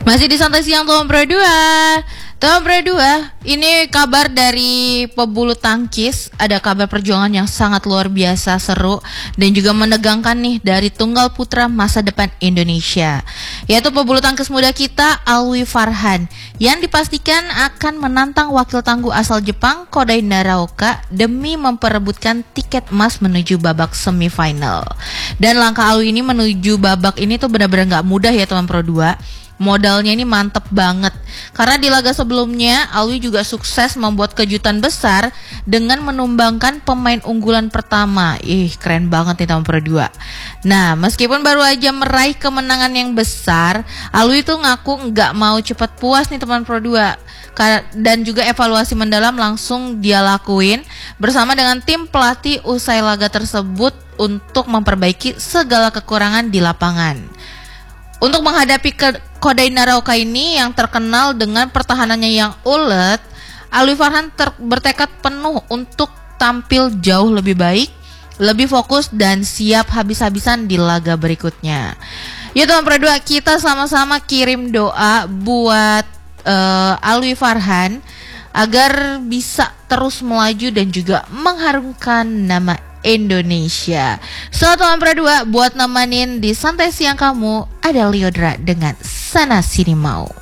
Masih di Santai Siang Teman Pro 2. Teman Pro 2, ini kabar dari pebulu tangkis. Ada kabar perjuangan yang sangat luar biasa seru dan juga menegangkan nih dari tunggal putra masa depan Indonesia, yaitu pebulu tangkis muda kita Alwi Farhan yang dipastikan akan menantang wakil tangguh asal Jepang Kodai Naraoka demi memperebutkan tiket emas menuju babak semifinal. Dan langkah Alwi ini menuju babak ini tuh benar-benar gak mudah ya teman Pro 2. Modalnya ini mantep banget, karena di laga sebelumnya Alwi juga sukses membuat kejutan besar dengan menumbangkan pemain unggulan pertama. Keren banget nih teman Pro 2. Nah, meskipun baru aja meraih kemenangan yang besar, Alwi tuh ngaku nggak mau cepat puas nih teman Pro 2. Dan juga evaluasi mendalam langsung dia lakuin bersama dengan tim pelatih usai laga tersebut untuk memperbaiki segala kekurangan di lapangan. Untuk menghadapi Kodai Naraoka ini yang terkenal dengan pertahanannya yang ulet, Alwi Farhan bertekad penuh untuk tampil jauh lebih baik, lebih fokus dan siap habis-habisan di laga berikutnya. Ya teman Pro 2, kita sama-sama kirim doa buat Alwi Farhan agar bisa terus melaju dan juga mengharumkan nama Indonesia. So teman Pro 2, buat nemenin di Santai Siang kamu ada Liodra dengan Sana Sini Mau.